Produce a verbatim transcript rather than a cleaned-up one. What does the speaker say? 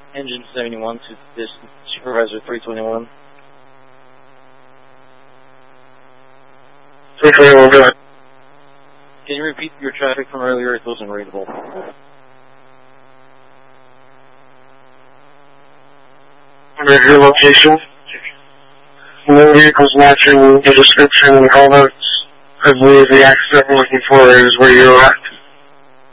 Engine seventy-one to this Supervisor three twenty-one. three twenty-one, go ahead. Can you repeat your traffic from earlier? It wasn't readable. Read your location. No vehicles matching the description and call notes. I believe the accident we're looking for is where you're at.